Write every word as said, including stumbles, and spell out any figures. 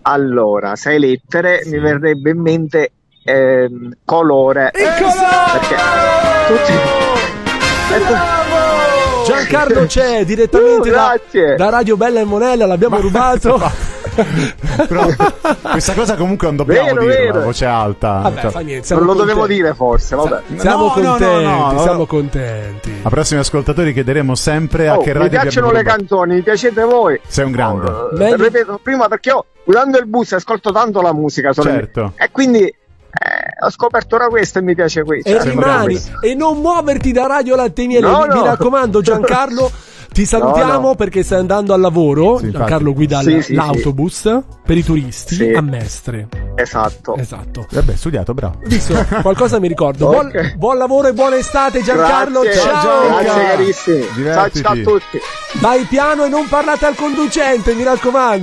Allora, sei lettere, mi verrebbe in mente ehm, colore. Il colore! Perché tutti... Giancarlo c'è direttamente Uh, da, grazie. da Radio Bella e Monella, l'abbiamo rubato. Però, questa cosa comunque non dobbiamo Vero, dirla vero. a voce alta. Vabbè, Cioè, fa niente, Non siamo lo dovevo contenti. dire forse, vabbè. Siamo No, no, contenti, no, no. siamo contenti. a prossimi ascoltatori chiederemo sempre a Oh, che mi radio vi piacciono abbiamo le rubato. canzoni, mi piacete voi. Sei un grande. Oh, eh, Meglio- ripeto prima perché io guidando il bus ascolto tanto la musica solo Certo. e quindi eh, ho scoperto ora questo e mi piace questo. E Cioè, rimani questo. e non muoverti da Radio Latte Miele. No, mi, mi no. raccomando, Giancarlo. Ti salutiamo No, no. perché stai andando al lavoro. Sì, infatti. Giancarlo guida Sì, l- sì, l'autobus per i turisti Sì. a Mestre. Esatto. Esatto. Vabbè, studiato, bravo. Visto, qualcosa mi ricordo. Buon, Ok. buon lavoro e buona estate, Giancarlo. Grazie, Ciao. grazie carissimi. Ciao, Divertiti. ciao a tutti. Vai piano e non parlate al conducente, mi raccomando.